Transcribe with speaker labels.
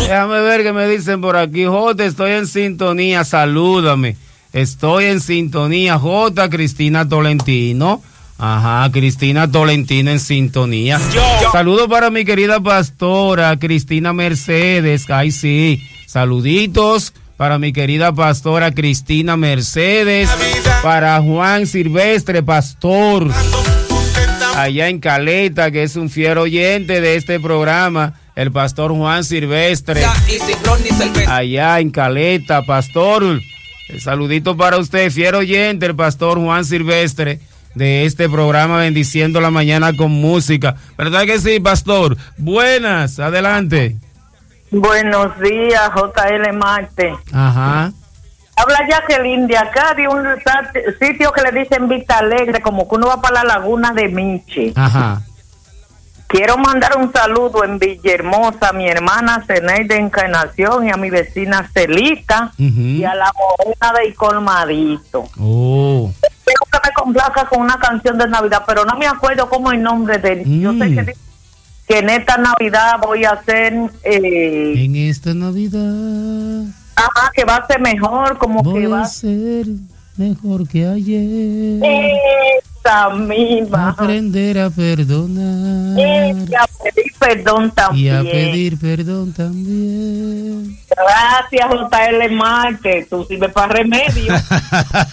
Speaker 1: Déjame ver qué me dicen por aquí. Jota, estoy en sintonía, salúdame. Estoy en sintonía, Jota. Cristina Tolentino. Ajá, Cristina Tolentino en sintonía. Saludos para mi querida pastora, Cristina Mercedes. Ay, sí. Saluditos para mi querida pastora, Cristina Mercedes. Para Juan Silvestre, pastor, allá en Caleta, que es un fiel oyente de este programa. El pastor Juan Silvestre, allá en Caleta, pastor. Saludito para usted, fiel oyente, el pastor Juan Silvestre, de este programa Bendiciendo la Mañana con Música. ¿Verdad que sí, pastor? Buenas, adelante.
Speaker 2: Buenos días, JL Marte.
Speaker 1: Ajá.
Speaker 2: Habla Jacqueline de acá, de un sitio que le dicen Vista Alegre, como que uno va para la laguna de Miche.
Speaker 1: Ajá.
Speaker 2: Quiero mandar un saludo en Villahermosa a mi hermana Zeneide Encarnación y a mi vecina Celita y a la morena de Colmadito.
Speaker 1: Oh.
Speaker 2: Quiero que me complazca con una canción de Navidad, pero no me acuerdo cómo es el nombre de él. Yo sé que en esta Navidad voy a hacer...
Speaker 1: en esta Navidad...
Speaker 2: Ajá, que va a ser mejor, como
Speaker 1: voy
Speaker 2: que va
Speaker 1: a ser mejor que ayer.
Speaker 2: Esa misma.
Speaker 1: Aprender a perdonar.
Speaker 2: Y a pedir perdón también.
Speaker 1: Y a pedir perdón también.
Speaker 2: Gracias, JL Marte. Tú sirves para remedio.